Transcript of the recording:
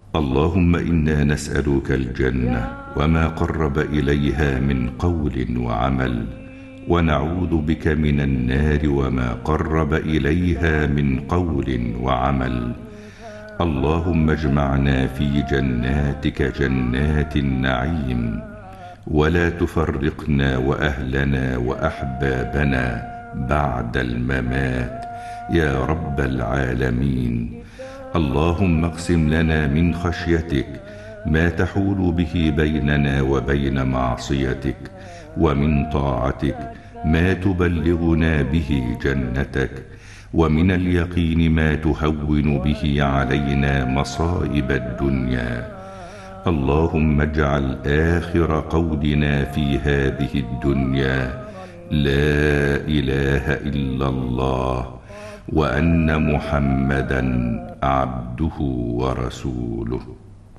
اللهم إنا نسألك الجنة وما قرب إليها من قول وعمل، ونعوذ بك من النار وما قرب إليها من قول وعمل. اللهم اجمعنا في جناتك جنات النعيم، ولا تفرقنا وأهلنا وأحبابنا بعد الممات يا رب العالمين. اللهم اقسم لنا من خشيتك ما تحول به بيننا وبين معصيتك، ومن طاعتك ما تبلغنا به جنتك، ومن اليقين ما تهون به علينا مصائب الدنيا. اللهم اجعل آخر قولنا في هذه الدنيا لا إله إلا الله، وأن محمدًا عبده ورسوله.